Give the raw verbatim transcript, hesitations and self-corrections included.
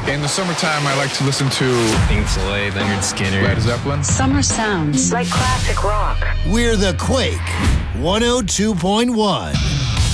In the summertime, I like to listen to Pink Floyd, Leonard Skinner, Led Zeppelin. Summer sounds like classic rock. We're the Quake one oh two point one.